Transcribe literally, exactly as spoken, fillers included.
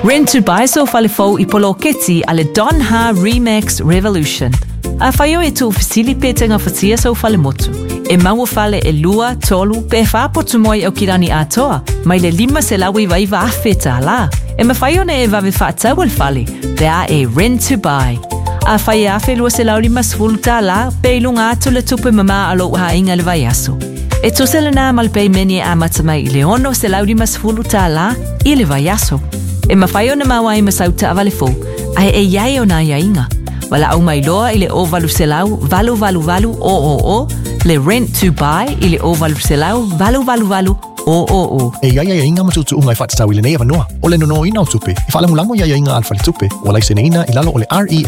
Rent to buy so fale fo I polo keti ale Don Ha Remix Revolution. A whaio e tu ofisili petenga whatia so fale motu. E maua fale e lua, tolu, pe whapotu moi au kirani atoa. Mai le lima se lawi vai wa awheta la. E ma whaio ne e wawe whaatau al fale. Te a e Rent to buy. A whai a whelua se lauri masfulu ta la, pe ilunga atu le tupe mama alo ha inga le vai aso. E tosele nā malpei meni a matamai I le ono se lauri masfulu ta la, I le vai aso. E ma whaio na mawa I masauta avale fo, ai e iai o nā iainga. Wala au mai loa I le o valu se lau, valu valu valu o o o, le Rent to buy I le o valu se lau, valu valu valu o o o. E iai ia inga matutu unga I whatatau I le nei avanoa, o le nono ina o tupe, I whaalamulango ia inga alfa le tupe, o lai se neina I lalo o le R E